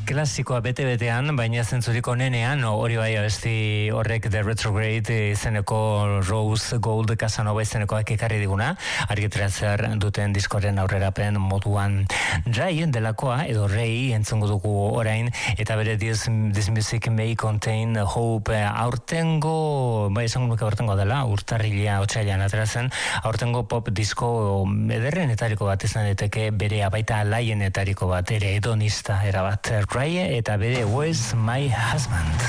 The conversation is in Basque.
Klasikoa bete-betean, baina zentzurik onenean, hori bai abesti horrek The Retrograde izeneko Rose Gold Casanova izenekoak ekarri diguna, argitratzer duten diskoren aurrerapen moduan. Rai delakoa, edo Ray entzungo dugu orain, eta bere This Music May Contain Hope aurtengo, bai esango nuke aurtengo dela, urtarrila otsailean ateratzen, aurtengo pop disko ederrenetariko bat izan daiteke, bere baita alaienetariko bat, ere hedonista erabat. Ray eta bere Where's My Husband?